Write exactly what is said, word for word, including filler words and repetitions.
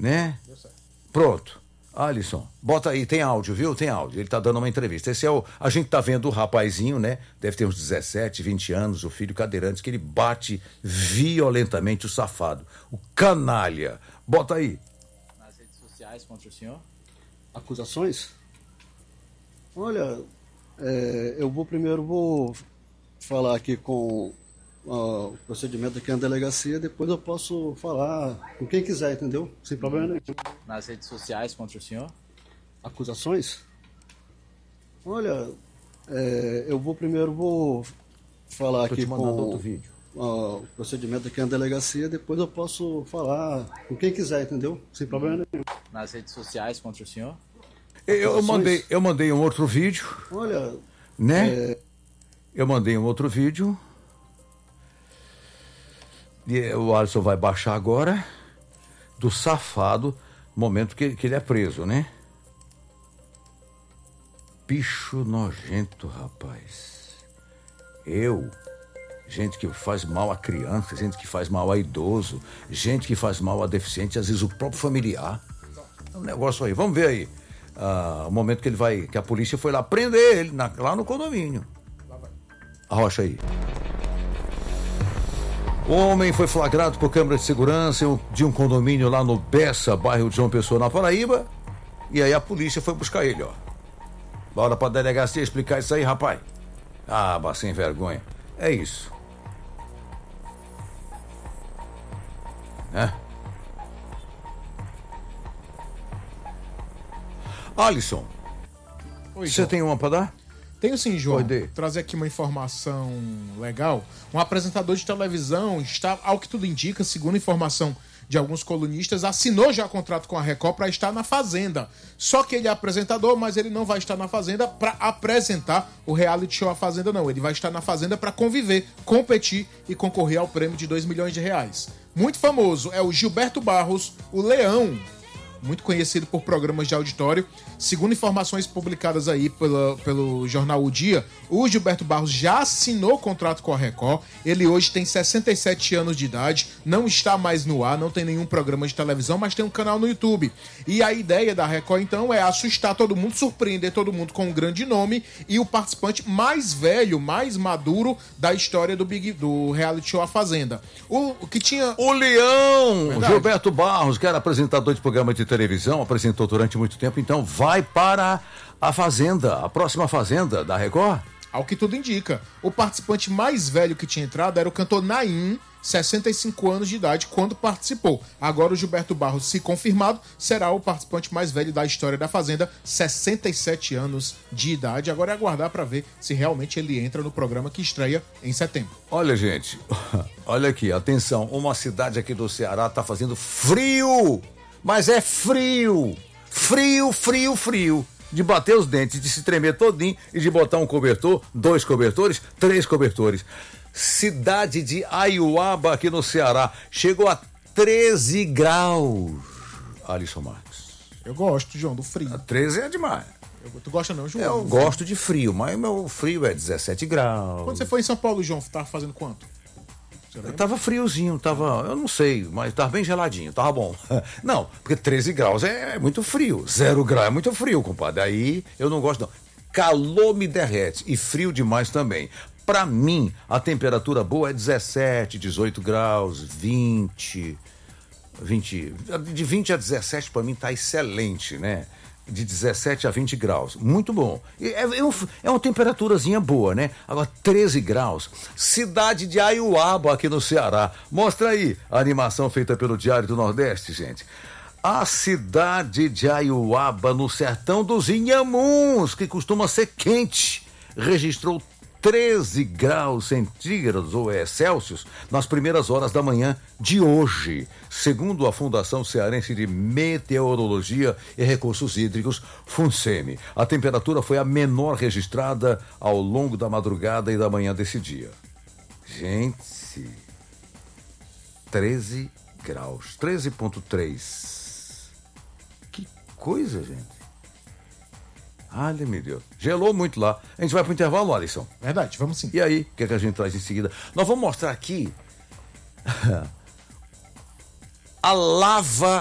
né? Pronto. Alisson, bota aí, tem áudio, viu? Tem áudio. Ele tá dando uma entrevista. Esse é o. A gente tá vendo o rapazinho, né? Deve ter uns dezessete, vinte anos, o filho cadeirante, que ele bate violentamente o safado. O canalha. Bota aí. Nas redes sociais contra o senhor? Acusações? Olha, é, eu vou primeiro vou falar aqui com uh, o procedimento aqui na delegacia, depois eu posso falar com quem quiser, entendeu? Sem problema nenhum. Nas redes sociais contra o senhor? Acusações? Olha, é, eu vou primeiro vou falar Tô aqui te mandando com outro vídeo. uh, o procedimento aqui na delegacia, depois eu posso falar com quem quiser, entendeu? Sem problema nenhum. Nas redes sociais contra o senhor? Eu, eu, mandei, eu mandei um outro vídeo. Olha, né? É... Eu mandei um outro vídeo. E o Alisson vai baixar agora. Do safado, momento que, que ele é preso, né? Bicho nojento, rapaz. Eu, gente que faz mal a criança, gente que faz mal a idoso, gente que faz mal a deficiente, às vezes o próprio familiar. É um negócio aí. Vamos ver aí. Ah, o momento que ele vai, que a polícia foi lá prender ele, na, lá no condomínio. Arrocha aí. O homem foi flagrado por câmera de segurança de um condomínio lá no Bessa, bairro de João Pessoa, na Paraíba. E aí a polícia foi buscar ele, ó. Bora pra delegacia explicar isso aí, rapaz. Ah, mas sem vergonha. É isso. É. Alisson, Oi, você João. tem uma pra dar? Tenho sim, João. Pode. Trazer aqui uma informação legal. Um apresentador de televisão está, ao que tudo indica, segundo informação de alguns colunistas, assinou já contrato com a Record para estar na Fazenda. Só que ele é apresentador, mas ele não vai estar na Fazenda para apresentar o reality show A Fazenda, não. Ele vai estar na Fazenda para conviver, competir e concorrer ao prêmio de dois milhões de reais. Muito famoso é o Gilberto Barros, o Leão, muito conhecido por programas de auditório. Segundo informações publicadas aí pela, pelo jornal O Dia, o Gilberto Barros já assinou contrato com a Record. Ele hoje tem sessenta e sete anos de idade, não está mais no ar, não tem nenhum programa de televisão, mas tem um canal no YouTube. E a ideia da Record, então, é assustar todo mundo, surpreender todo mundo com um grande nome e o participante mais velho, mais maduro da história do, Big, do reality show A Fazenda. O, o que tinha... O Leão! Verdade. Gilberto Barros, que era apresentador de programa de televisão, apresentou durante muito tempo, então vai para a Fazenda, a próxima Fazenda da Record. Ao que tudo indica, o participante mais velho que tinha entrado era o cantor Naim, sessenta e cinco anos de idade, quando participou. Agora o Gilberto Barros, se confirmado, será o participante mais velho da história da Fazenda, sessenta e sete anos de idade. Agora é aguardar para ver se realmente ele entra no programa que estreia em setembro. Olha, gente, olha aqui, atenção, uma cidade aqui do Ceará tá fazendo frio, mas é frio, frio, frio, frio. De bater os dentes, de se tremer todinho e de botar um cobertor, dois cobertores, três cobertores. Cidade de Aiuaba, aqui no Ceará, chegou a treze graus. Alisson Marques. Eu gosto, João, do frio. treze é demais. Eu, tu gosta não, João? Eu gosto de frio, mas meu frio é dezessete graus. Quando você foi em São Paulo, João, tava fazendo quanto? Tava friozinho, tava, eu não sei, mas tava bem geladinho, tava bom. Não, porque treze graus é muito frio, zero grau é muito frio, compadre. Aí eu não gosto não. Calor me derrete e frio demais também. Pra mim, a temperatura boa é dezessete, dezoito graus, vinte, vinte, de vinte a dezessete pra mim tá excelente, né? De dezessete a vinte graus, muito bom. É, é, é uma temperaturazinha boa, né? Agora, treze graus. Cidade de Aiuaba, aqui no Ceará. Mostra aí a animação feita pelo Diário do Nordeste, gente. A cidade de Aiuaba, no sertão dos Inhamuns, que costuma ser quente, registrou treze graus centígrados ou é, Celsius nas primeiras horas da manhã de hoje, segundo a Fundação Cearense de Meteorologia e Recursos Hídricos, FUNSEMI. A temperatura foi a menor registrada ao longo da madrugada e da manhã desse dia. Gente, treze graus, treze vírgula três. Que coisa, gente. Olha, meu Deus. Gelou muito lá. A gente vai pro intervalo, Alisson. Verdade, vamos sim. E aí, o que, é que a gente traz em seguida? Nós vamos mostrar aqui a lava